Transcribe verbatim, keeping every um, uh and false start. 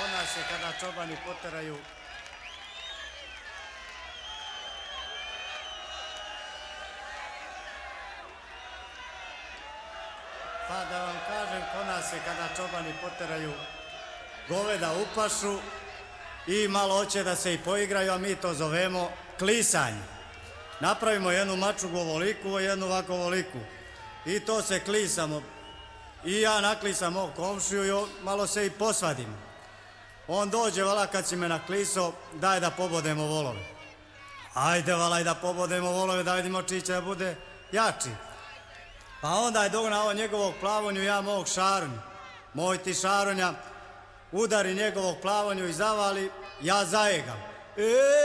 kod nas je kada čobani poteraju pa da vam kažem, kod nas je kada čobani poteraju goveda u pašu i malo hoće da se i poigraju, a mi to zovemo klisanje. Napravimo jednu mačugu ovoliku, jednu ovako ovoliku i to se klisamo. I ja naklisam mog komšiju i malo se i posvadim. On dođe, vala, kad si me naklisao, daj da pobodemo volove. Ajde, vala, da pobodemo volove, da vidimo čiji će da bude jači. Pa onda je dognao njegovog plavonju, ja mog šarunju. Moj ti šarunja udari njegovog plavonju i zavali, ja zajegam. E